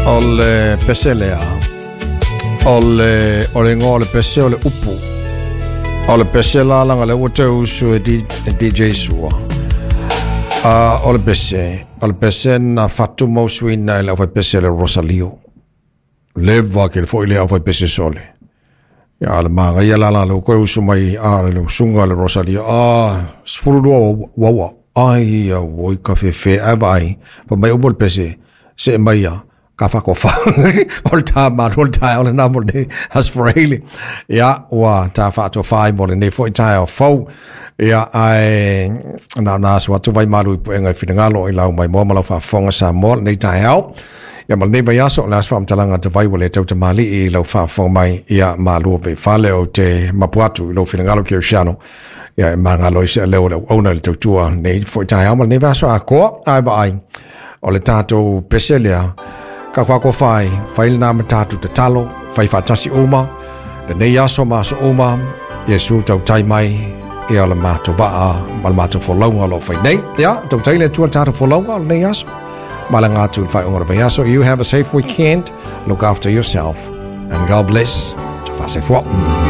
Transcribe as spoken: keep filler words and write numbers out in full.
ole peselea ole ole ngole pese ole upu ole pesela langa le wote usu di D J sua a ole pese ole pese na fatu mosui na le pese le Rosalio le va che foi le ava pese sole ya le manga ya la la lo ko usu mai a le sunga le Rosalio a sfuru wa wa ai a voi ka fe fe ai pa mai obol pese se mai ya ka fa ko fa ol ta ma ol ta ol na mo de has freely ya wa ta fa to fa mo ne fo ta fo ya ai na na so to vai malu po ngai finanga lo i lau mai mo ma lo fa fonga sa mo nei ta help ya mal ne va so las fam talanga te vai wole te mali i lo fa fo mai ya malu be fa le o te mapuatu lo finanga lo ke shano ya manga lo se le o ona le tua nei fo ta help mal ne va so a ko ai ba ai o le tato peselia ka kwa ko fai fai na matatu te talo fai fatasi oma le nei aso ma so oma Yesu tau tai mai e ala mato ba mal mato fo longa lo fai nei ya tau tai le tua tato fo longa nei aso malanga tu fai ora ba aso. You have a safe weekend, look after yourself and God bless. Fa se fo